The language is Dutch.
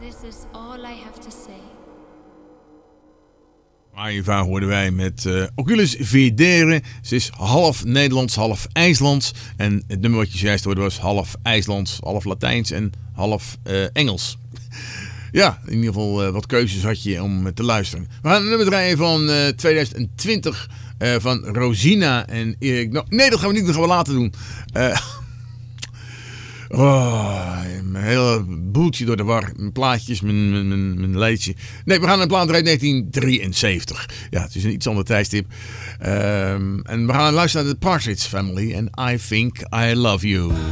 This is all I have to say. Aiva hoorden wij met Oculus Videre. Ze is half Nederlands, half IJslands. En het nummer wat je juist hoorde was half IJslands, half Latijns en half Engels. Ja, in ieder geval wat keuzes had je om te luisteren. We gaan een nummer draaien van 2020 van Rosina en Erik. Nee, dat gaan we niet, dat gaan we later doen. Mijn hele boeltje door de war. Mijn plaatjes, mijn lijstje. Nee, we gaan een plaat uit 1973. Ja, het is een iets ander tijdstip. En we gaan luisteren naar de Partridge Family en I Think I Love You.